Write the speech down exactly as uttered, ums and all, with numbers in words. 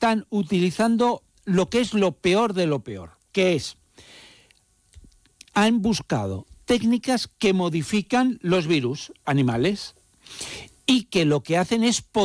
están utilizando lo que es lo peor de lo peor, que es, han buscado técnicas que modifican los virus animales y que lo que hacen es